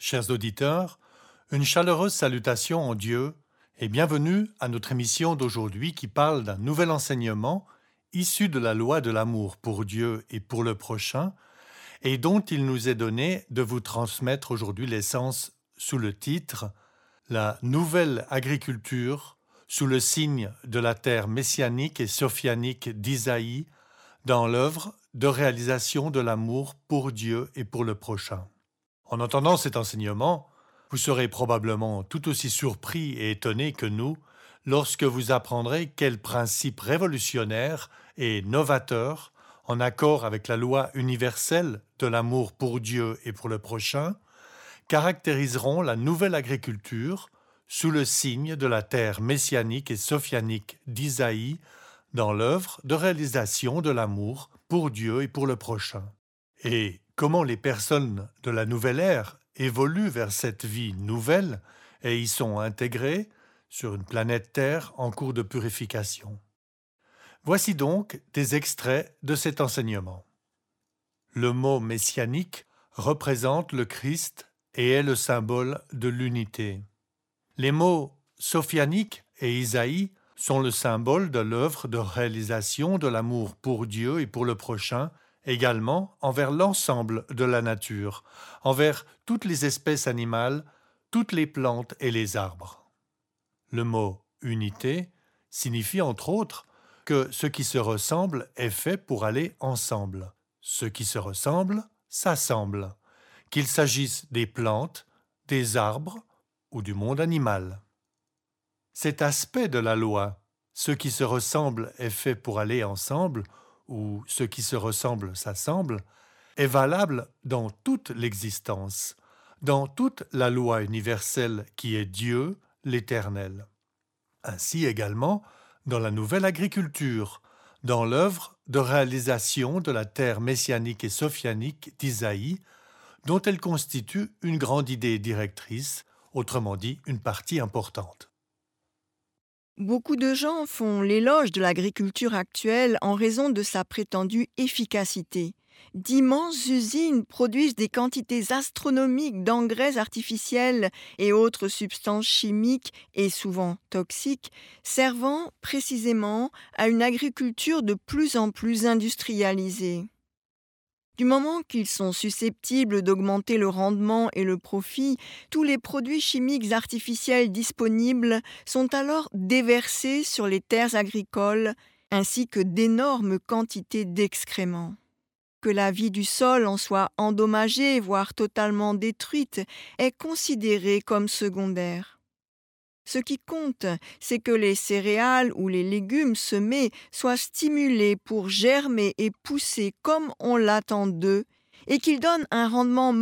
Chers auditeurs, une chaleureuse salutation en Dieu et bienvenue à notre émission d'aujourd'hui qui parle d'un nouvel enseignement issu de la loi de l'amour pour Dieu et pour le prochain et dont il nous est donné de vous transmettre aujourd'hui l'essence sous le titre « La nouvelle agriculture sous le signe de la terre messianique et sophianique d'Isaïe dans l'œuvre de réalisation de l'amour pour Dieu et pour le prochain ». En entendant cet enseignement, vous serez probablement tout aussi surpris et étonné que nous lorsque vous apprendrez quels principes révolutionnaires et novateurs, en accord avec la loi universelle de l'amour pour Dieu et pour le prochain, caractériseront la nouvelle agriculture sous le signe de la terre messianique et sophianique d'Isaïe dans l'œuvre de réalisation de l'amour pour Dieu et pour le prochain. Et comment les personnes de la nouvelle ère évoluent vers cette vie nouvelle et y sont intégrées sur une planète Terre en cours de purification. Voici donc des extraits de cet enseignement. Le mot messianique représente le Christ et est le symbole de l'unité. Les mots sophianique et Isaïe sont le symbole de l'œuvre de réalisation de l'amour pour Dieu et pour le prochain, également envers l'ensemble de la nature, envers toutes les espèces animales, toutes les plantes et les arbres. Le mot « unité » signifie entre autres que ce qui se ressemble est fait pour aller ensemble. Ce qui se ressemble s'assemble, qu'il s'agisse des plantes, des arbres ou du monde animal. Cet aspect de la loi, ce qui se ressemble est fait pour aller ensemble, ou ce qui se ressemble s'assemble, est valable dans toute l'existence, dans toute la loi universelle qui est Dieu, l'Éternel. Ainsi également dans la nouvelle agriculture, dans l'œuvre de réalisation de la terre messianique et sophianique d'Isaïe, dont elle constitue une grande idée directrice, autrement dit une partie importante. Beaucoup de gens font l'éloge de l'agriculture actuelle en raison de sa prétendue efficacité. D'immenses usines produisent des quantités astronomiques d'engrais artificiels et autres substances chimiques et souvent toxiques, servant précisément à une agriculture de plus en plus industrialisée. Du moment qu'ils sont susceptibles d'augmenter le rendement et le profit, tous les produits chimiques artificiels disponibles sont alors déversés sur les terres agricoles, ainsi que d'énormes quantités d'excréments. Que la vie du sol en soit endommagée, voire totalement détruite, est considéré comme secondaire. Ce qui compte, c'est que les céréales ou les légumes semés soient stimulés pour germer et pousser comme on l'attend d'eux et qu'ils donnent un rendement